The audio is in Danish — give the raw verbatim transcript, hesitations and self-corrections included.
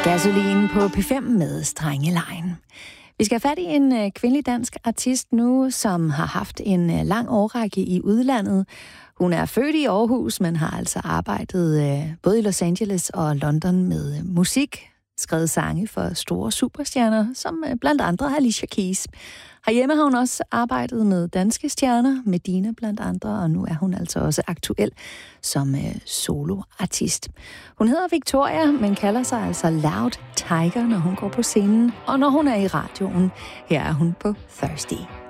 Gasolin på P fem med Strengelejen. Vi skal have fat i en kvindelig dansk artist nu, som har haft en lang årrække i udlandet. Hun er født i Aarhus, men har altså arbejdet både i Los Angeles og London med musik, skrevet sange for store superstjerner, som blandt andre Alicia Keys. Herhjemme har hun også arbejdet med danske stjerner, Medina blandt andre, og nu er hun altså også aktuel som øh, soloartist. Hun hedder Victoria, men kalder sig altså Loud Tiger, når hun går på scenen, og når hun er i radioen. Her er hun på Thirsty.